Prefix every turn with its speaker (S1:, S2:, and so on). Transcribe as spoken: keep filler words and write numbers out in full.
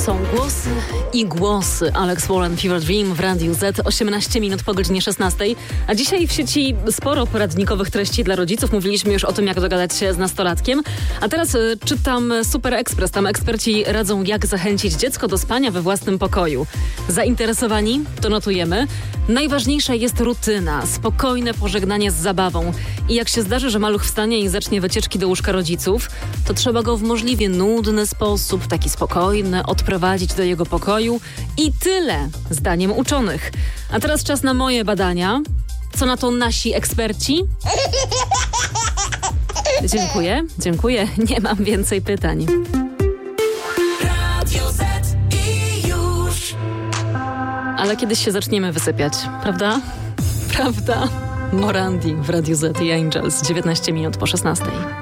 S1: Są głosy i głosy. Alex Warren, Fever Dream w Radiu Z. osiemnaście minut po godzinie szesnastej. A dzisiaj w sieci sporo poradnikowych treści dla rodziców. Mówiliśmy już o tym, jak dogadać się z nastolatkiem. A teraz y, czytam Super Express. Tam eksperci radzą, jak zachęcić dziecko do spania we własnym pokoju. Zainteresowani? To notujemy. Najważniejsza jest rutyna, spokojne pożegnanie z zabawą. I jak się zdarzy, że maluch wstanie i zacznie wycieczki do łóżka rodziców, to trzeba go w możliwie nudny sposób, taki spokojny, odprowadzić do jego pokoju i tyle, zdaniem uczonych. A teraz czas na moje badania. Co na to nasi eksperci? Dziękuję, dziękuję. Nie mam więcej pytań.
S2: Radio Z i już.
S1: Ale kiedyś się zaczniemy wysypiać, prawda? Prawda? Morandi w Radiu Z i Angels, dziewiętnaście minut po szesnastej.